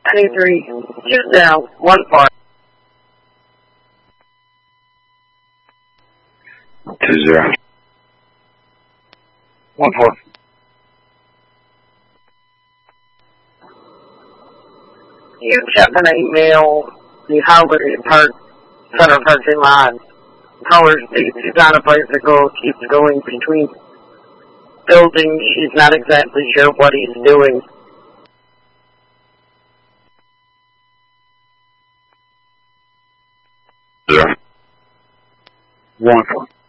23, 2 down, 1 far. 2-0. 1-4. You check an email, the Howard Park, Center parking lot. Caller states she's not a bicycle, keeps going between buildings. She's not exactly sure what he's doing. 0. 1-4.